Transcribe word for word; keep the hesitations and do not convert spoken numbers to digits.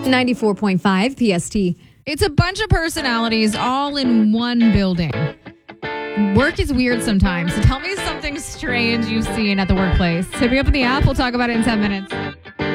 ninety-four point five P S T. It's a bunch of personalities all in one building. Work is weird sometimes. So tell me something strange you've seen at the workplace. Hit me up in the app. We'll talk about it in ten minutes.